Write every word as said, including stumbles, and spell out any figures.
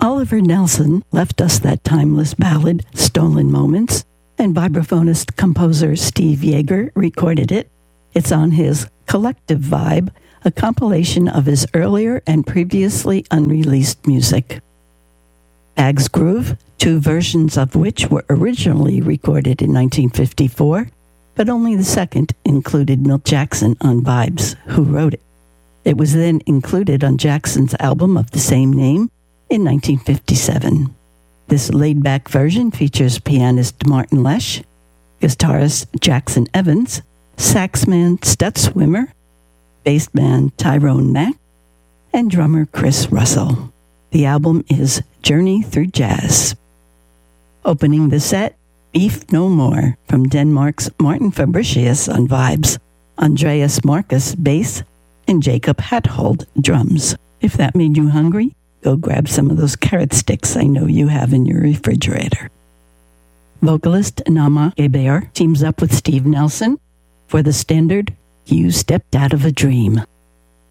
Oliver Nelson left us that timeless ballad, Stolen Moments, and vibraphonist-composer Steve Yeager recorded it. It's on his Collective Vibe, a compilation of his earlier and previously unreleased music. Bag's Groove, two versions of which were originally recorded in nineteen fifty-four, but only the second included Milt Jackson on Vibes, who wrote it. It was then included on Jackson's album of the same name in nineteen fifty-seven. This laid-back version features pianist Martin Lesh, guitarist Jackson Evans, saxman Stutz Wimmer, bassman Tyrone Mack, and drummer Chris Russell. The album is Journey Through Jazz. Opening the set, Beef No More from Denmark's Martin Fabricius on Vibes, Andreas Marcus bass, and Jacob Hathold drums. If that made you hungry, go grab some of those carrot sticks I know you have in your refrigerator. Vocalist Nama Geber teams up with Steve Nelson for the standard You Stepped Out of a Dream.